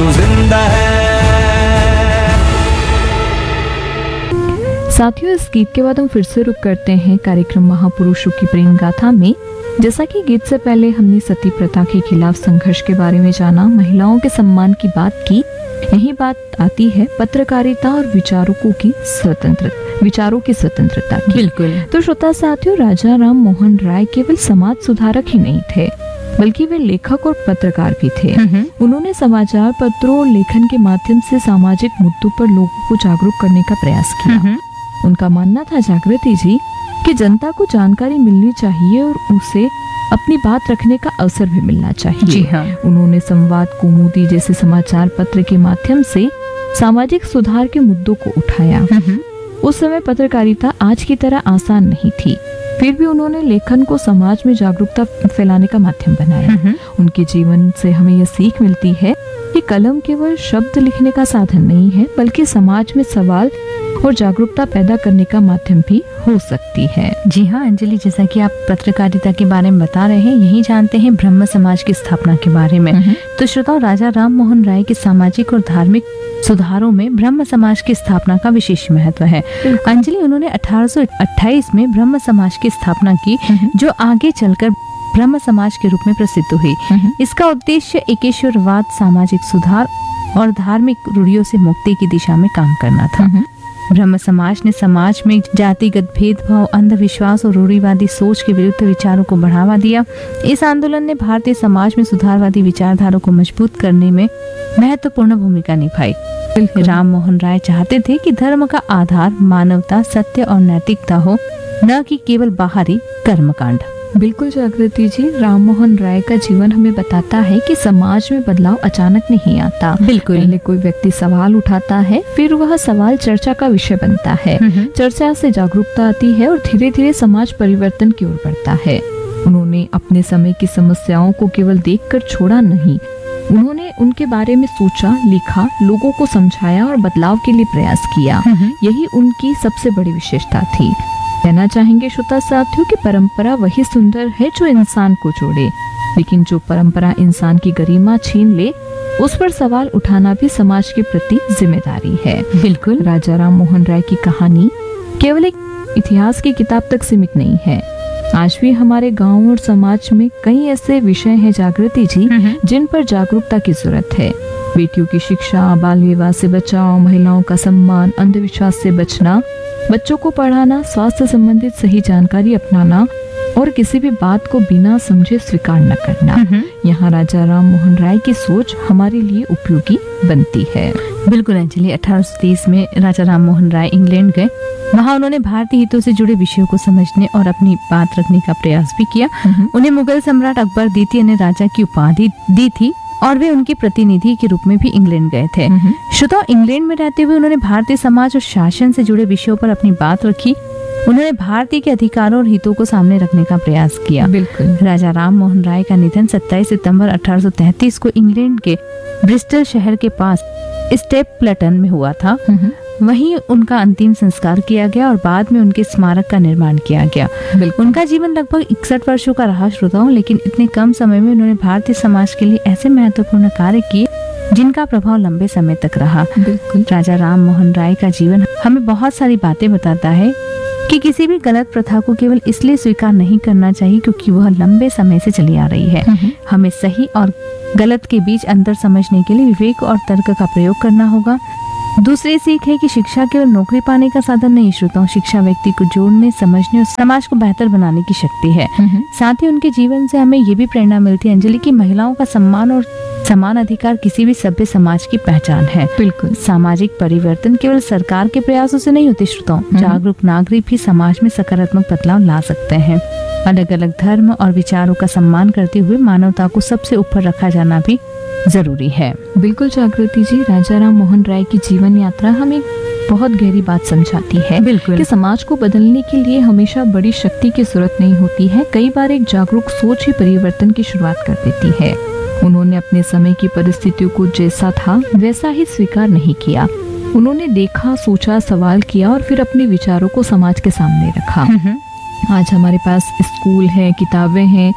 तू जिंदा है। साथियों, इस गीत के बाद हम फिर से रुक करते हैं कार्यक्रम महापुरुषों की प्रेम गाथा में। जैसा कि गीत से पहले हमने सती प्रथा के खिलाफ संघर्ष के बारे में जाना, महिलाओं के सम्मान की बात की, यही बात आती है पत्रकारिता और विचारों की स्वतंत्रता की। बिल्कुल। तो श्रोता साथियों, राजा राम मोहन राय केवल समाज सुधारक ही नहीं थे, बल्कि वे लेखक और पत्रकार भी थे। उन्होंने समाचार पत्रों और लेखन के माध्यम से सामाजिक मुद्दों पर लोगों को जागरूक करने का प्रयास किया। उनका मानना था, जागृति जी, कि जनता को जानकारी मिलनी चाहिए और उसे अपनी बात रखने का अवसर भी मिलना चाहिए। जी हाँ। उन्होंने संवाद कौमुदी जैसे समाचार पत्र के माध्यम से सामाजिक सुधार के मुद्दों को उठाया। उस समय पत्रकारिता आज की तरह आसान नहीं थी, फिर भी उन्होंने लेखन को समाज में जागरूकता फैलाने का माध्यम बनाया। उनके जीवन से हमें यह सीख मिलती है कि कलम केवल शब्द लिखने का साधन नहीं है, बल्कि समाज में सवाल और जागरूकता पैदा करने का माध्यम भी हो सकती है। जी हाँ अंजलि, जैसा कि आप पत्रकारिता के बारे में बता रहे हैं, यही जानते हैं ब्रह्म समाज की स्थापना के बारे में। तो श्रोताओं, राजा राम मोहन राय के सामाजिक और धार्मिक सुधारों में ब्रह्म समाज की स्थापना का विशेष महत्व है। अंजलि, उन्होंने 1828 में ब्रह्म समाज की स्थापना की, जो आगे चलकर ब्रह्म समाज के रूप में प्रसिद्ध हुई। इसका उद्देश्य एकेश्वरवाद, सामाजिक सुधार और धार्मिक रूढ़ियों से मुक्ति की दिशा में काम करना था। ब्रह्म समाज ने समाज में जातिगत भेदभाव, अंधविश्वास और रूढ़िवादी सोच के विरुद्ध विचारों को बढ़ावा दिया। इस आंदोलन ने भारतीय समाज में सुधारवादी विचारधारा को मजबूत करने में महत्वपूर्ण भूमिका निभाई। राम मोहन राय चाहते थे कि धर्म का आधार मानवता, सत्य और नैतिकता हो, न कि केवल बाहरी कर्मकांड। बिल्कुल जागृति जी, राम मोहन राय का जीवन हमें बताता है कि समाज में बदलाव अचानक नहीं आता। बिल्कुल। पहले कोई व्यक्ति सवाल उठाता है, फिर वह सवाल चर्चा का विषय बनता है। चर्चा से जागरूकता आती है और धीरे धीरे समाज परिवर्तन की ओर बढ़ता है। उन्होंने अपने समय की समस्याओं को केवल देखकर छोड़ा नहीं, उन्होंने उनके बारे में सोचा, लिखा, लोगों को समझाया और बदलाव के लिए प्रयास किया। यही उनकी सबसे बड़ी विशेषता थी। कहना चाहेंगे श्रोता साथियों कि परंपरा वही सुंदर है जो इंसान को जोड़े, लेकिन जो परंपरा इंसान की गरिमा छीन ले, उस पर सवाल उठाना भी समाज के प्रति जिम्मेदारी है। बिल्कुल। राजा राम मोहन राय की कहानी केवल एक इतिहास की किताब तक सीमित नहीं है। आज भी हमारे गांव और समाज में कई ऐसे विषय हैं जागृति जी, जिन पर जागरूकता की जरूरत है। बेटियों की शिक्षा, बाल विवाह से बचाव, महिलाओं का सम्मान, अंधविश्वास से बचना, बच्चों को पढ़ाना, स्वास्थ्य संबंधित सही जानकारी अपनाना और किसी भी बात को बिना समझे स्वीकार न करना। यहाँ राजा राम मोहन राय की सोच हमारे लिए उपयोगी बनती है। बिल्कुल अंजलि, 1830 में राजा राम मोहन राय इंग्लैंड गए। वहाँ उन्होंने भारतीय हितों से जुड़े विषयों को समझने और अपनी बात रखने का प्रयास भी किया। उन्हें मुगल सम्राट अकबर द्वितीय ने राजा की उपाधि दी थी और वे उनके प्रतिनिधि के रूप में भी इंग्लैंड गए थे। श्रोताओ, इंग्लैंड में रहते हुए उन्होंने भारतीय समाज और शासन से जुड़े विषयों पर अपनी बात रखी। उन्होंने भारतीय के अधिकारों और हितों को सामने रखने का प्रयास किया। बिल्कुल। राजा राम मोहन राय का निधन 27 सितंबर 1833 को इंग्लैंड के ब्रिस्टल शहर के पास स्टेपल्टन में हुआ था। वहीं उनका अंतिम संस्कार किया गया और बाद में उनके स्मारक का निर्माण किया गया। उनका जीवन लगभग 61 वर्षों का रहा श्रोताओं, लेकिन इतने कम समय में उन्होंने भारतीय समाज के लिए ऐसे महत्वपूर्ण कार्य किए जिनका प्रभाव लंबे समय तक रहा। बिल्कुल। राजा राम मोहन राय का जीवन हमें बहुत सारी बातें बताता है कि किसी भी गलत प्रथा को केवल इसलिए स्वीकार नहीं करना चाहिए क्योंकि वह लंबे समय से चली आ रही है। हमें सही और गलत के बीच अंतर समझने के लिए विवेक और तर्क का प्रयोग करना होगा। दूसरी सीख है कि शिक्षा केवल नौकरी पाने का साधन नहीं श्रोताओं, शिक्षा व्यक्ति को जोड़ने, समझने और समाज को बेहतर बनाने की शक्ति है। साथ ही उनके जीवन से हमें ये भी प्रेरणा मिलती है अंजलि की महिलाओं का सम्मान और समान अधिकार किसी भी सभ्य समाज की पहचान है। बिल्कुल। सामाजिक परिवर्तन केवल सरकार के प्रयासों से नहीं होते श्रोताओं, जागरूक नागरिक भी समाज में सकारात्मक बदलाव ला सकते हैं। अलग अलग धर्म और विचारों का सम्मान करते हुए मानवता को सबसे ऊपर रखा जाना भी जरूरी है। बिल्कुल जागृति जी, राजा राम मोहन राय की जीवन यात्रा हमें बहुत गहरी बात समझाती है। बिल्कुल। कि समाज को बदलने के लिए हमेशा बड़ी शक्ति की जरूरत नहीं होती है, कई बार एक जागरूक सोच ही परिवर्तन की शुरुआत कर देती है। उन्होंने अपने समय की परिस्थितियों को जैसा था वैसा ही स्वीकार नहीं किया। उन्होंने देखा, सोचा, सवाल किया और फिर अपने विचारों को समाज के सामने रखा। आज हमारे पास स्कूल है, किताबें हैं,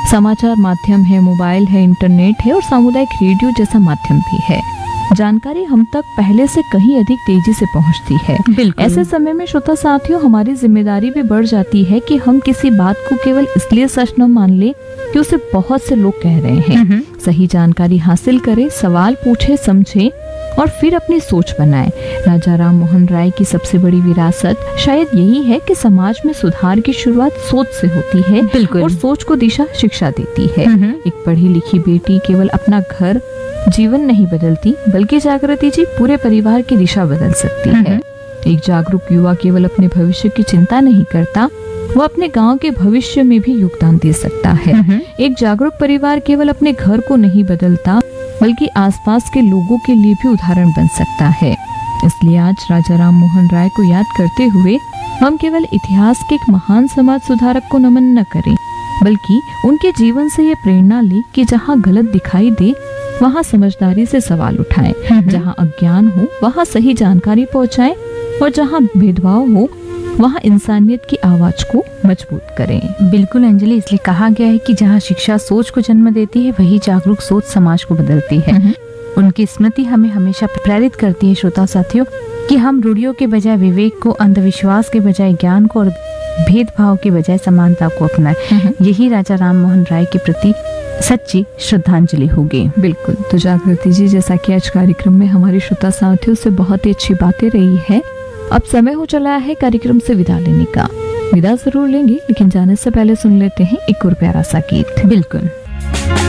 समाचार माध्यम है, मोबाइल है, इंटरनेट है और सामुदायिक रेडियो जैसा माध्यम भी है। जानकारी हम तक पहले से कहीं अधिक तेजी से पहुंचती है। बिल्कुल। ऐसे समय में श्रोता साथियों, हमारी जिम्मेदारी भी बढ़ जाती है कि हम किसी बात को केवल इसलिए सच न मान ले कि उसे बहुत से लोग कह रहे हैं। सही जानकारी हासिल करें, सवाल पूछे, समझे और फिर अपनी सोच बनाएं। राजा राम मोहन राय की सबसे बड़ी विरासत शायद यही है कि समाज में सुधार की शुरुआत सोच से होती है। बिल्कुल। और सोच को दिशा शिक्षा देती है। एक पढ़ी लिखी बेटी केवल अपना घर जीवन नहीं बदलती, बल्कि जागृति जी पूरे परिवार की दिशा बदल सकती है। एक जागरूक युवा केवल अपने भविष्य की चिंता नहीं करता, वो अपने गांव के भविष्य में भी योगदान दे सकता है। एक जागरूक परिवार केवल अपने घर को नहीं बदलता, बल्कि आसपास के लोगों के लिए भी उदाहरण बन सकता है। इसलिए आज राजा राम मोहन राय को याद करते हुए हम केवल इतिहास के एक महान समाज सुधारक को नमन न करें, बल्कि उनके जीवन से ये प्रेरणा ले कि जहाँ गलत दिखाई दे वहाँ समझदारी से सवाल उठाएं, जहाँ अज्ञान हो वहाँ सही जानकारी पहुँचाएं और जहाँ भेदभाव हो वहाँ इंसानियत की आवाज को मजबूत करें। बिल्कुल अंजलि, इसलिए कहा गया है कि जहाँ शिक्षा सोच को जन्म देती है, वही जागरूक सोच समाज को बदलती है। उनकी स्मृति हमें हमेशा प्रेरित करती है श्रोता साथियों कि हम रूढ़ियों के बजाय विवेक को, अंधविश्वास के बजाय ज्ञान को और भेदभाव के बजाय समानता को अपनाएं। यही राजा राम मोहन राय के प्रति सच्ची श्रद्धांजलि होगी। बिल्कुल। तो जागृति जी, जैसा कि आज कार्यक्रम में हमारी श्रोता साथियों से बहुत ही अच्छी बातें रही है, अब समय हो चला है कार्यक्रम से विदा लेने का। विदा जरूर लेंगे, लेकिन जाने से पहले सुन लेते हैं एक और प्यारा सा गीत। बिल्कुल।